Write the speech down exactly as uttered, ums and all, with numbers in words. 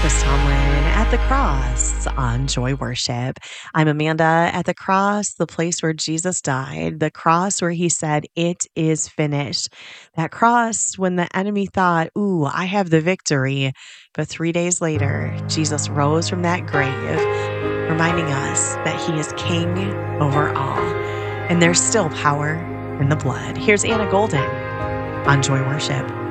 Chris Tomlin at the cross on Joy Worship. I'm Amanda at the cross, the place where Jesus died, the cross where he said, "It is finished." That cross when the enemy thought, "Ooh, I have the victory." But three days later, Jesus rose from that grave, reminding us that he is king over all. And there's still power in the blood. Here's Anna Golden on Joy Worship.